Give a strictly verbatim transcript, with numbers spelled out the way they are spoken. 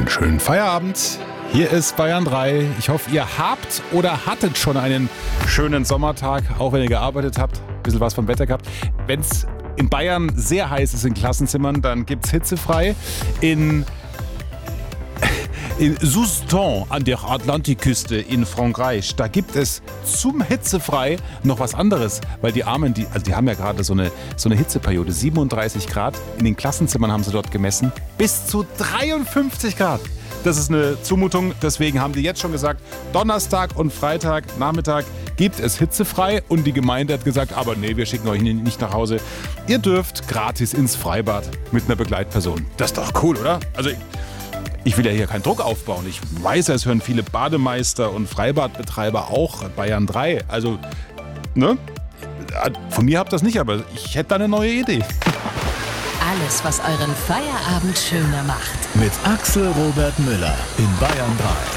Einen schönen Feierabend. Hier ist Bayern drei. Ich hoffe, ihr habt oder hattet schon einen schönen Sommertag, auch wenn ihr gearbeitet habt. Ein bisschen was vom Wetter gehabt. Wenn es in Bayern sehr heiß ist in Klassenzimmern, dann gibt es hitzefrei. In, in Soustons an der Atlantikküste in Frankreich, da gibt es zum Hitzefrei noch was anderes. Weil die Armen, die, also die haben ja gerade so eine, so eine Hitzeperiode, siebenunddreißig Grad. In den Klassenzimmern haben sie dort gemessen, bis zu dreiundfünfzig Grad. Das ist eine Zumutung, deswegen haben die jetzt schon gesagt, Donnerstag und Freitag, Nachmittag gibt es hitzefrei und die Gemeinde hat gesagt, aber nee, wir schicken euch nicht nach Hause. Ihr dürft gratis ins Freibad mit einer Begleitperson. Das ist doch cool, oder? Also ich, ich will ja hier keinen Druck aufbauen. Ich weiß, es hören viele Bademeister und Freibadbetreiber auch Bayern drei. Also, ne? Von mir habt ihr das nicht, aber ich hätte da eine neue Idee. Alles, was euren Feierabend schöner macht. Mit Axel Robert Müller in Bayern drei.